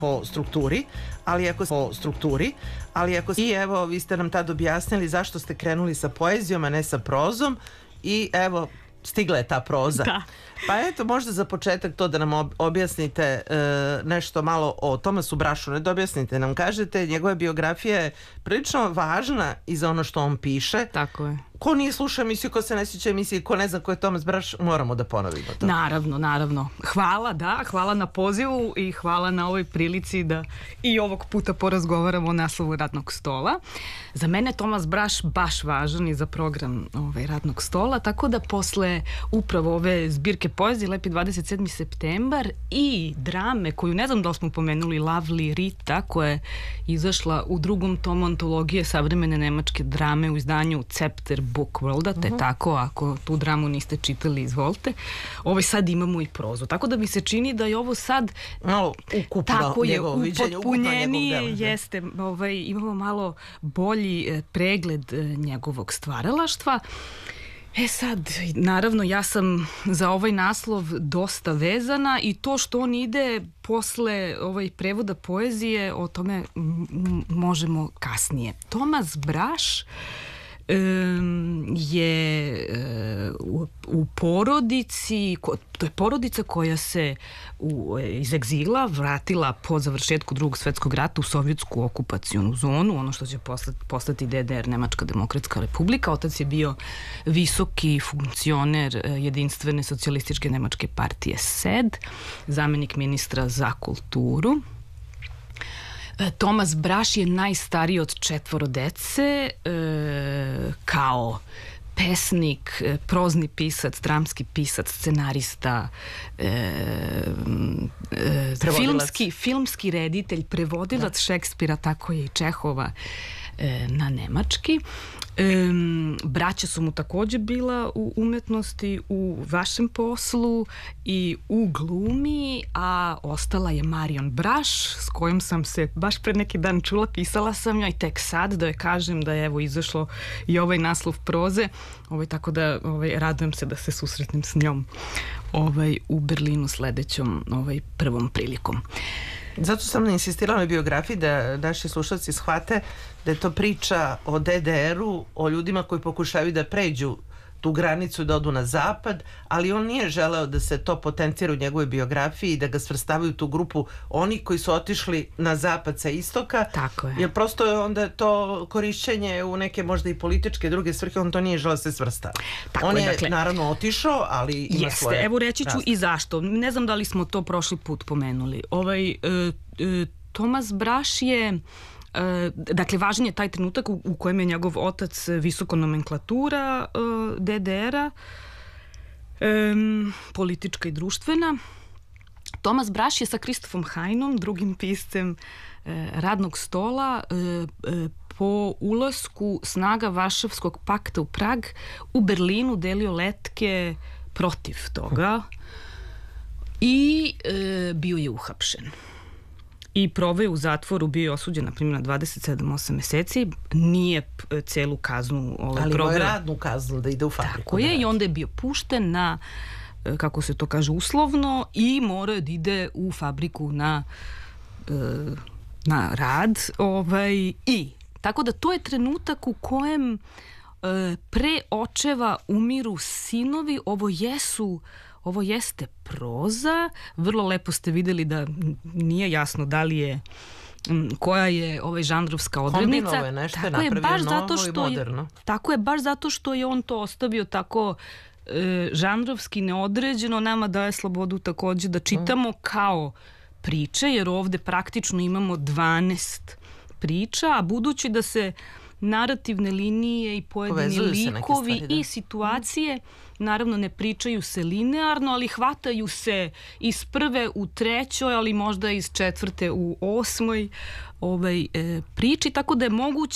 po strukturi, ali ako i evo vi ste nam tad objasnili zašto ste krenuli sa poezijom, a ne sa prozom i evo stigla je ta proza. Da. Pa eto, možda za početak to da nam objasnite nešto malo o Tomasu Brašu, ne da objasnite, nam kažete, njegova biografija je prilično važna i za ono što on piše. Tako je. Ko nije slušao emisiju, ko se ne sjeća emisije, ko ne zna ko je Tomas Braš, moramo da ponovimo to. Naravno. Hvala na pozivu i hvala na ovoj prilici da i ovog puta porazgovaramo o naslovu Radnog stola. Za mene Tomas Braš baš važan i za program Radnog stola, tako da posle upravo ove zbirke poezije Lepi 27. septembar i drame koju ne znam da li smo pomenuli, Lovely Rita, koja je izašla u drugom tomu antologije savremene nemačke drame u izdanju Cepter Book Worlda, te tako, ako tu dramu niste čitali, izvolite. Sad imamo i prozu. Tako da mi se čini da je ovo sad ukupno tako je, njegovo viđenje, upotpunjenije jeste, imamo malo bolji pregled njegovog stvaralaštva. Sad, naravno, ja sam za ovaj naslov dosta vezana i to što on ide posle prevoda poezije, o tome možemo kasnije. Tomas Braš je u porodici, to je porodica koja se iz egzila vratila po završetku Drugog svetskog rata u sovjetsku okupacionu zonu, ono što će postati DDR, Nemačka demokratska republika. Otac je bio visoki funkcioner jedinstvene socijalističke nemačke partije SED, zamenik ministra za kulturu. Tomas Braš je najstariji od 4 dece, kao pesnik, prozni pisac, dramski pisac, scenarista, filmski reditelj, prevodilac Šekspira, tako je i Čehova na nemački. Braća su mu takođe bila u umetnosti, u vašem poslu i u glumi, a ostala je Marion Braš, s kojom sam se baš pre neki dan čula, pisala sam joj tek sad da joj kažem da je evo izašlo i ovaj naslov proze, tako da radujem se da se susretnem s njom u Berlinu sledećom prvom prilikom. Zato sam insistirala na biografiji da naši slušalci shvate da je to priča o DDR-u, o ljudima koji pokušavaju da pređu tu granicu, da odu na zapad, ali on nije želeo da se to potencira u njegovoj biografiji i da ga svrstavaju u tu grupu oni koji su otišli na zapad sa istoka. Tako je. Jer prosto je onda to korišćenje u neke možda i političke druge svrhe, on to nije želeo se svrstava. On je naravno otišao, ali ima svoje. Evo reći ću i zašto. Ne znam da li smo to prošli put pomenuli. Tomas Braš je dakle, važan je taj trenutak u kojem je njegov otac visoko nomenklatura DDR-a, politička i društvena. Tomas Braš je sa Kristofom Hajnom, drugim piscem Radnog stola, po ulasku snaga Varšavskog pakta u Prag u Berlinu delio letke protiv toga i bio je uhapšen. I proveo u zatvoru, bio je osuđen, na primjer, na 27-8 meseci, nije celu kaznu ali imao je radnu kaznu da ide u fabriku. Tako je, i onda je bio pušten na, kako se to kaže, uslovno, i morao je da ide u fabriku na rad. Tako da to je trenutak u kojem pre očeva umiru sinovi. Ovo jeste proza, vrlo lepo ste videli da nije jasno da li je, koja je žanrovska odrednica. Kombinovo je nešto, je napravio novo i moderno. Tako je, baš zato što je on to ostavio tako žanrovski neodređeno, nama daje slobodu takođe da čitamo kao priče, jer ovde praktično imamo 12 priča, a budući da se narativne linije i pojedini likovi i situacije naravno ne pričaju se linearno, ali hvataju se iz prve u trećoj, ali možda iz četvrte u 8. priči, tako da je moguće